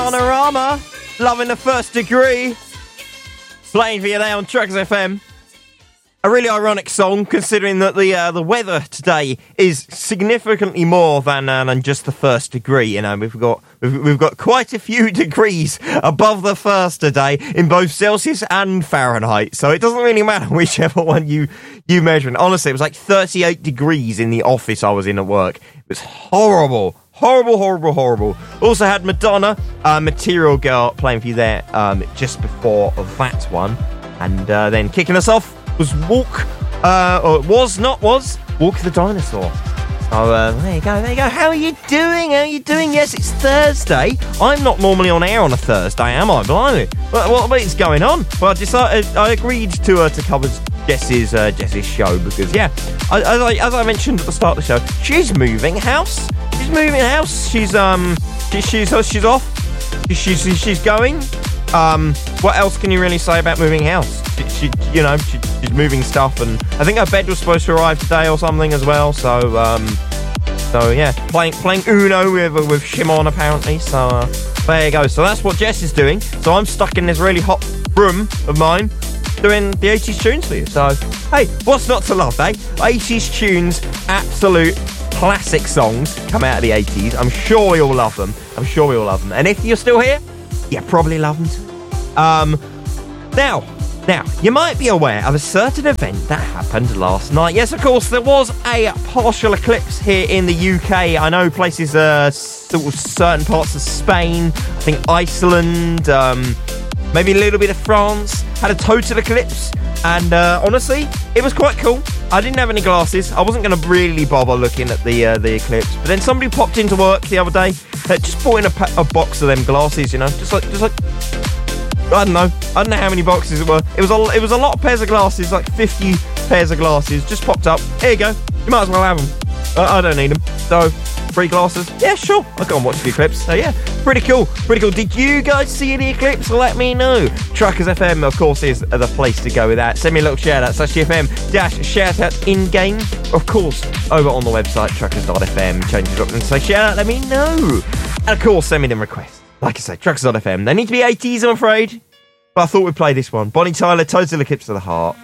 Bananarama, loving the first degree. Playing for you there on Truckers FM. A really ironic song, considering that the weather today is significantly more than just the first degree. You know, we've got quite a few degrees above the first today in both Celsius and Fahrenheit. So it doesn't really matter whichever one you measure. And honestly, it was like 38 degrees in the office I was in at work. It was horrible. Horrible. Also had Madonna, Material Girl, playing for you there just before that one. And then kicking us off was Walk the Dinosaur. So there you go. How are you doing? Yes, it's Thursday. I'm not normally on air on a Thursday, am I? Blimey. What is going on? Well, I agreed to cover Jess's show because, yeah, as I mentioned at the start of the show, she's moving house. She's off. She's going. What else can you really say about moving house? She's moving stuff, and I think her bed was supposed to arrive today or something as well. So yeah, playing Uno with Shimon apparently. So there you go. So that's what Jess is doing. So I'm stuck in this really hot room of mine, doing the 80s tunes for you. So hey, what's not to love, eh? 80s tunes, absolute classic songs come out of the 80s. I'm sure we all love them. And if you're still here, you probably love them too. Now, you might be aware of a certain event that happened last night. Yes, of course, there was a partial eclipse here in the UK. I know places, sort of certain parts of Spain, I think Iceland, maybe a little bit of France, had a total eclipse. And honestly, it was quite cool. I didn't have any glasses. I wasn't going to really bother looking at the eclipse. But then somebody popped into work the other day, just bought in a box of them glasses, you know, just like I don't know how many boxes it were. It was a lot of pairs of glasses, like 50 pairs of glasses. Just popped up. Here you go. You might as well have them. I don't need them. So, free glasses. Yeah, sure. I'll go and watch the eclipse. So yeah, pretty cool. Did you guys see the eclipse? Let me know. Truckers FM, of course, is the place to go with that. Send me a little shout out. /FM-shout out in game. Of course, over on the website, truckers.fm. Change it up and say shout out. Let me know. And of course, send me them requests. Like I say, truckers.fm. They need to be 80s, I'm afraid. But I thought we'd play this one. Bonnie Tyler, Total Eclipse of the Heart.